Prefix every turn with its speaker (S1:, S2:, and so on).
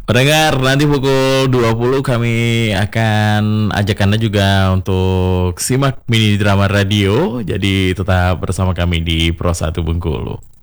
S1: Pendengar, nanti pukul 20 kami akan ajak Anda juga untuk simak mini drama radio. Jadi tetap bersama kami di Pro 1 Bengkulu.